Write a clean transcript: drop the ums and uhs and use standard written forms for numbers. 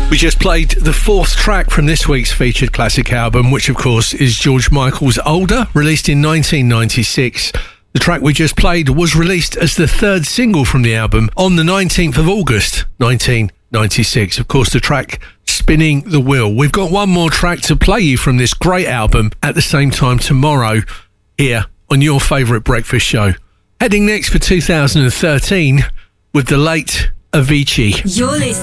We just played the fourth track from this week's featured classic album, which of course is George Michael's Older, released in 1996. The track we just played was released as the third single from the album on the 19th of August, 1996. Of course, the track Spinning the Wheel. We've got one more track to play you from this great album at the same time tomorrow here on your favourite breakfast show. Heading next for 2013 with the late Avicii. You're listening